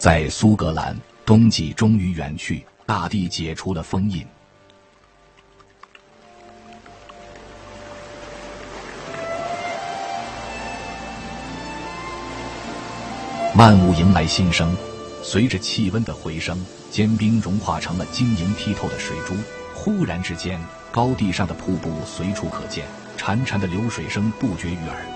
在苏格兰，冬季终于远去，大地解除了封印。万物迎来新生，随着气温的回升，坚冰融化成了晶莹剔透的水珠。忽然之间，高地上的瀑布随处可见，潺潺的流水声不绝于耳。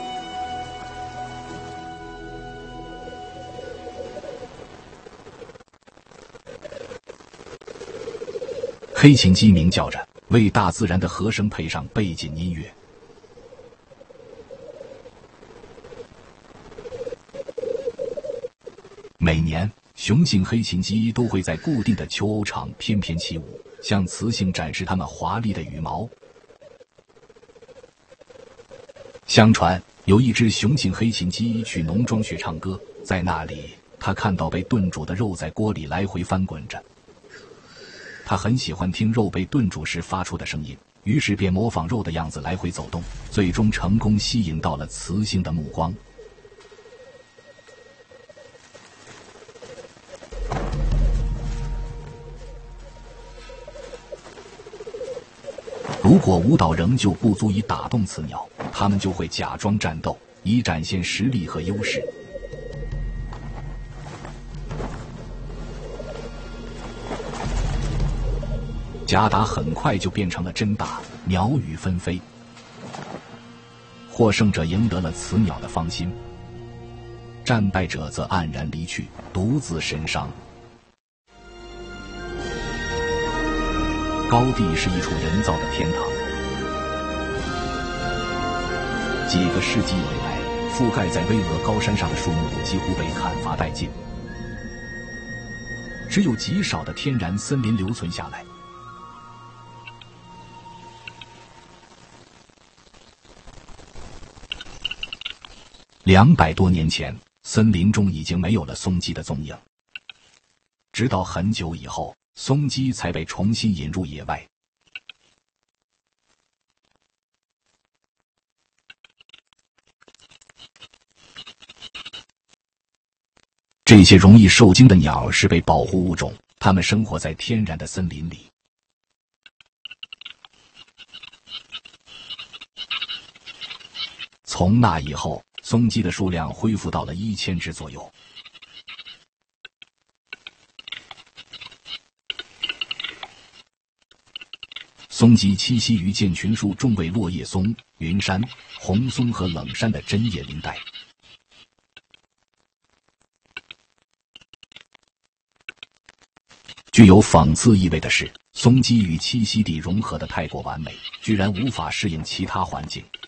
黑琴鸡鸣叫着，为大自然的和声配上背景音乐。每年，雄性黑琴鸡都会在固定的秋欧场翩翩起舞，向雌性展示它们华丽的羽毛。相传，有一只雄性黑琴鸡去农庄学唱歌，在那里，它看到被炖煮的肉在锅里来回翻滚着。它很喜欢听肉被炖煮时发出的声音，于是便模仿肉的样子来回走动，最终成功吸引到了雌性的目光。如果舞蹈仍旧不足以打动雌鸟，它们就会假装战斗，以展现实力和优势。假打很快就变成了真打，鸟语纷飞。获胜者赢得了雌鸟的芳心，战败者则黯然离去，独自神伤。高地是一处人造的天堂。几个世纪以来，覆盖在巍峨高山上的树木几乎被砍伐殆尽，只有极少的天然森林留存下来。200多年前，森林中已经没有了松鸡的踪影，直到很久以后，松鸡才被重新引入野外。这些容易受惊的鸟是被保护物种，它们生活在天然的森林里。从那以后，松鸡的数量恢复到了1000只左右。松鸡栖息于建群树众为落叶松、云杉、红松和冷杉的针叶林带。具有讽刺意味的是，松鸡与栖息地融合得太过完美，居然无法适应其他环境。